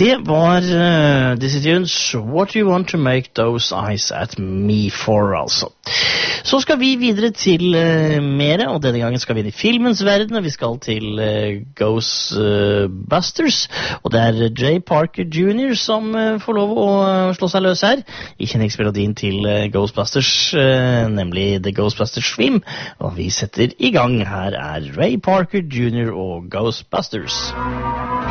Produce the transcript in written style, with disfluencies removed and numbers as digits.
Det var Dizzy Tunes, What You Want To Make Those Eyes At Me For, altså. Så skal vi videre til mere, og denne gangen skal vi inn i filmens verden, og vi skal til Ghostbusters, og det Jay Parker Jr. som får lov å slå seg løs her i kjenningsmelodien til Ghostbusters, nemlig The Ghostbusters Film, og vi setter i gang. Her Ray Parker Jr. og Ghostbusters.